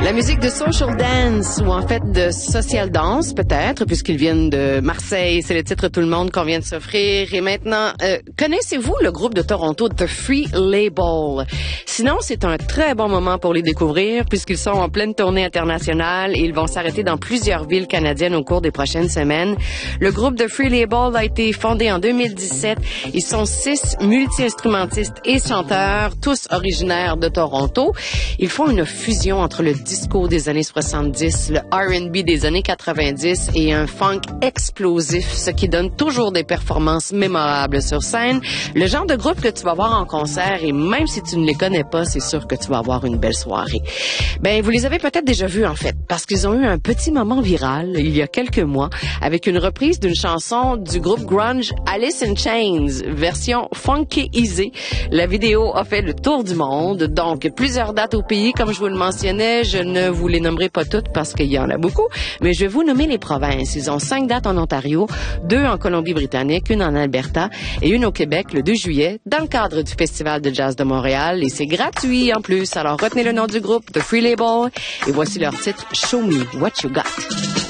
La musique de social dance, ou en fait de social dance peut-être, puisqu'ils viennent de Marseille, c'est le titre Tout le monde qu'on vient de s'offrir. Et maintenant, connaissez-vous le groupe de Toronto The Free Label? Sinon, c'est un très bon moment pour les découvrir, puisqu'ils sont en pleine tournée internationale et ils vont s'arrêter dans plusieurs villes canadiennes au cours des prochaines semaines. Le groupe The Free Label a été fondé en 2017. Ils sont 6 multi-instrumentistes et chanteurs, tous originaires de Toronto. Ils font une fusion entre le disco des années 70, le R&B des années 90 et un funk explosif, ce qui donne toujours des performances mémorables sur scène. Le genre de groupe que tu vas voir en concert, et même si tu ne les connais pas, c'est sûr que tu vas avoir une belle soirée. Ben, vous les avez peut-être déjà vus, en fait, parce qu'ils ont eu un petit moment viral il y a quelques mois avec une reprise d'une chanson du groupe grunge Alice in Chains, version funky easy. La vidéo a fait le tour du monde, donc plusieurs dates au pays, comme je vous le mentionnais. Je ne vous les nommerai pas toutes parce qu'il y en a beaucoup, mais je vais vous nommer les provinces. Ils ont 5 dates en Ontario, 2 en Colombie-Britannique, une en Alberta et une au Québec le 2 juillet dans le cadre du Festival de jazz de Montréal, et c'est gratuit en plus. Alors retenez le nom du groupe, The Free Label, et voici leur titre Show Me What You Got.